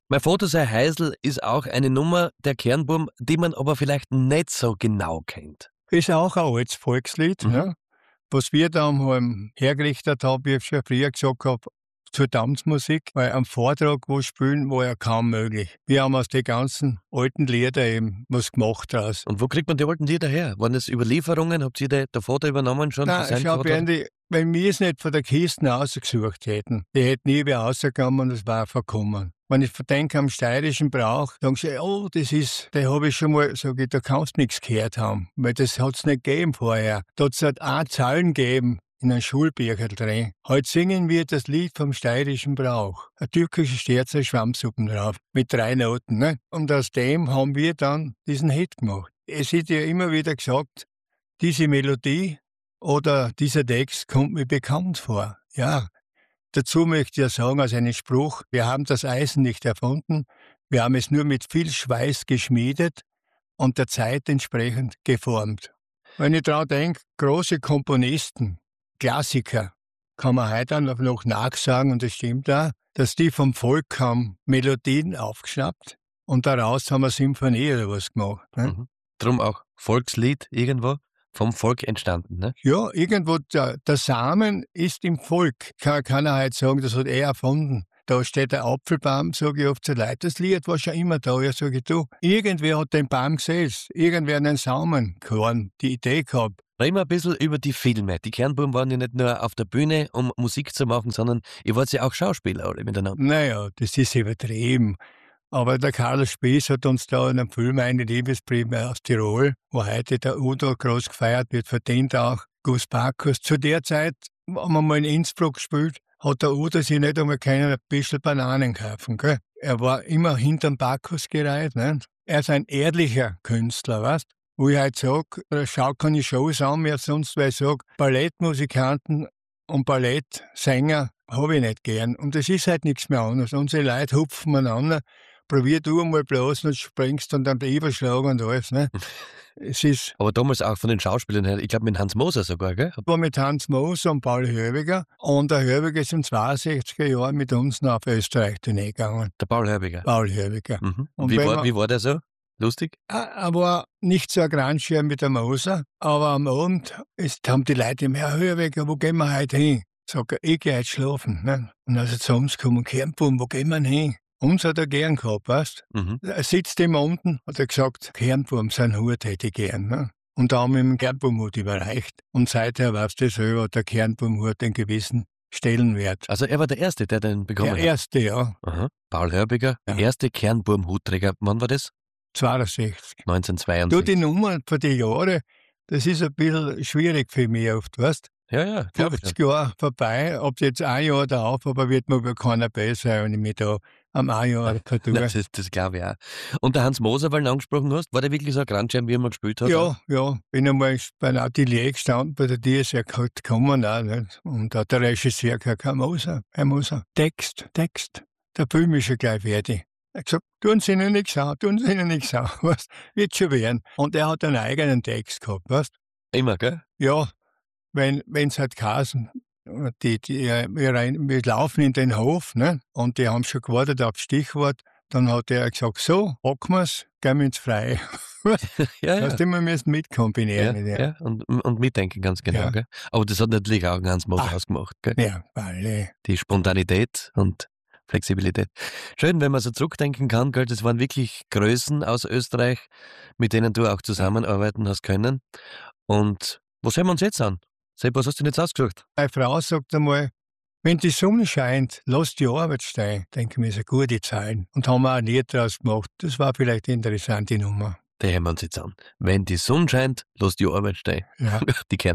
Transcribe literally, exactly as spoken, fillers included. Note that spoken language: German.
Mein Vater sei Heisel ist auch eine Nummer der Kernburm, die man aber vielleicht nicht so genau kennt. Ist auch ein altes Volkslied, Mhm. ne? Was wir da haben hergerichtet haben, wie ich schon früher gesagt habe, zur Tanzmusik, weil am Vortrag wo spielen war ja kaum möglich. Wir haben aus den ganzen alten Lieder eben was gemacht draus. Und wo kriegt man die alten Lieder her? Waren das Überlieferungen? Habt ihr die, der Vater übernommen schon? von Nein, seinem schau, Vater? wenn, die, wenn wir es nicht von der Kiste ausgesucht hätten, die hätte nie wer rausgekommen und es war verkommen. Wenn ich denke am steirischen Brauch, sagen sie, oh, das ist, da habe ich schon mal, sag ich, da kannst du nichts gehört haben, weil das hat es nicht gegeben vorher. Da hat es halt auch Zahlen gegeben in einem Schulbücher drin. Heute singen wir das Lied vom steirischen Brauch. Eine türkische Sterze Schwammsuppen drauf, mit drei Noten. Ne? Und aus dem haben wir dann diesen Hit gemacht. Es wird ja immer wieder gesagt, diese Melodie oder dieser Text kommt mir bekannt vor. Ja, dazu möchte ich ja sagen, als einen Spruch, wir haben das Eisen nicht erfunden, wir haben es nur mit viel Schweiß geschmiedet und der Zeit entsprechend geformt. Wenn ich daran denke, große Komponisten, Klassiker, kann man heute auch noch nachsagen, und das stimmt auch, dass die vom Volk haben Melodien aufgeschnappt und daraus haben wir Symphonie oder was gemacht. Ne? Mhm. Drum auch Volkslied irgendwo vom Volk entstanden, ne? Ja, irgendwo der, der Samen ist im Volk. Kann, kann er halt sagen, das hat er erfunden. Da steht der Apfelbaum, sage ich oft zu Leuten. Das Lied war schon immer da. Ja, sage ich, du, irgendwer hat den Baum gesetzt. Irgendwer einen Samenkorn, die Idee gehabt. Reden wir ein bisschen über die Filme. Die Kernburm waren ja nicht nur auf der Bühne, um Musik zu machen, sondern ihr wart ja auch Schauspieler alle miteinander. Naja, das ist übertrieben. Aber der Karl Spieß hat uns da in einem Film eine Liebesbrief aus Tirol, wo heute der Udo groß gefeiert wird, verdient auch Gus Bacchus. Zu der Zeit, wenn man mal in Innsbruck gespielt, hat der Udo sich nicht einmal können ein bisschen Bananen kaufen. Gell? Er war immer hinterm Bacchus gereiht. Nicht? Er ist ein ehrlicher Künstler, weißt? Wo ich halt sage, schau keine Shows an, mehr sonst, weil ich sage, Ballettmusikanten und Ballettsänger habe ich nicht gern. Und das ist halt nichts mehr anderes. Unsere Leute hupfen aneinander. Probier du einmal bloß und springst und dann überschlagen und alles. Ne? Es ist, Aber damals auch von den Schauspielern her, ich glaube mit Hans Moser sogar, gell? war mit Hans Moser und Paul Hörbiger. Und der Hörbiger ist im zweiundsechziger Jahren mit uns nach Österreich-Tournee gegangen. Der Paul Hörbiger. Paul Hörbiger. Mhm. Und Wie wenn war, man- wie war der so? Lustig? Er er war nicht so ein Grandschirm mit der Moser, aber am Abend ist, haben die Leute ihm, Herr Hörbiger, wo gehen wir heute hin? Sag er, ich gehe heute schlafen. Ne? Und als er zu uns kommt, Kernbaum, wo gehen wir denn hin? Uns hat er gern gehabt, weißt Mhm. Er sitzt immer unten, hat er gesagt, Kernbaum, sein Hut hätte ich gern. Ne? Und da haben wir ihm den Kernbaumhut überreicht. Und seither, weißt du selber, hat der Kernbaumhut einen gewissen Stellenwert. Also er war der Erste, der den bekommen Der hat. erste, ja, Aha. Paul Hörbiger, Ja. erste Kernburm-Hutträger. Wann war das? zweiundsechzig. Du, neunzehnhundertzweiundsechzig. die Nummer von den Jahren, das ist ein bisschen schwierig für mich oft, weißt Ja, ja, glaube ich. fünfzig Jahre vorbei, ob jetzt ein Jahr darauf, aber wird mir wohl keiner besser, wenn ich mich da am ein Jahr Nein, vertue. das, das glaube ich auch. Und der Hans Moser, weil du ihn angesprochen hast, war der wirklich so ein Grandschirm, wie er mal gespielt hat? Ja, ja, bin einmal bei einem Atelier gestanden, bei der D S R gekommen auch, nicht? Und da hat der Regisseur gesagt, Herr Moser, Herr Moser, Text, Text, der Film ist schon gleich fertig. Er hat gesagt, tun Sie Ihnen nichts an, tun Sie Ihnen nichts an, was, wird schon werden. Und er hat einen eigenen Text gehabt, weißt Immer, gell? Ja, wenn es halt geheißen, die, die, äh, wir, rein, wir laufen in den Hof, ne? Und die haben schon gewartet auf das Stichwort. Dann hat er gesagt, so, packen wir's, gehen wir ins Freie. Ja, ja. Das heißt, wir müssen mitkombinieren Ja, mit ja, und, und mitdenken, ganz genau. Ja. Gell? Aber das hat natürlich auch einen Hans Moser Ah. ausgemacht. Gell? Ja, weil, Die Spontanität und Flexibilität. Schön, wenn man so zurückdenken kann, gell? Das waren wirklich Größen aus Österreich, mit denen du auch zusammenarbeiten hast können. Und wo sehen wir uns jetzt an? Sepp, was hast du denn jetzt ausgesucht? meine Frau sagt einmal, wenn die Sonne scheint, lass die Arbeit stehen. Denke mir, ist eine gute Zahlen. Und haben auch ein Lied draus gemacht. Das war vielleicht eine interessante Nummer. Die hören wir uns jetzt an. Wenn die Sonne scheint, lass die Arbeit stehen. Ja. Die Kern